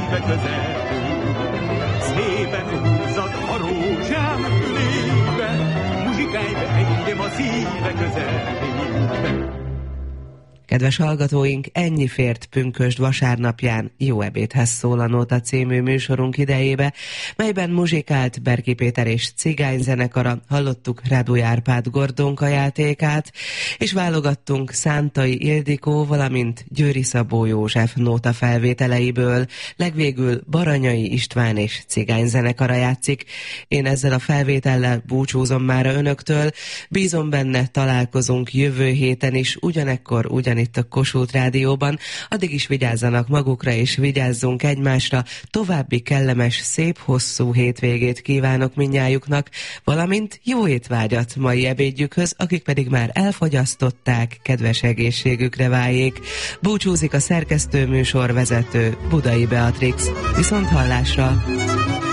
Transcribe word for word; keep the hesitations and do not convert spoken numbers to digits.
szíve közelből. Szépen húzzad a rózsám fülébe, muzsikálj be engem a szíve közelből. Kedves hallgatóink, ennyi fért pünkösd vasárnapján Jó ebédhez szól a Nóta című műsorunk idejébe, melyben muzsikált Berki Péter és cigányzenekara, hallottuk Rádói Árpád Gordonka játékát, és válogattunk Szántai Ildikó, valamint Győri Szabó József nóta felvételeiből, legvégül Baranyai István és cigányzenekara játszik. Én ezzel a felvétellel búcsúzom már önöktől, bízom benne, találkozunk jövő héten is, ugyanekkor, ugyan itt a Kossuth Rádióban. Addig is vigyázzanak magukra, és vigyázzunk egymásra. További kellemes, szép, hosszú hétvégét kívánok mindnyájuknak, valamint jó étvágyat mai ebédjükhöz, akik pedig már elfogyasztották, kedves egészségükre váljék. Búcsúzik a szerkesztő műsorvezető, Budai Beatrix. Viszont hallásra!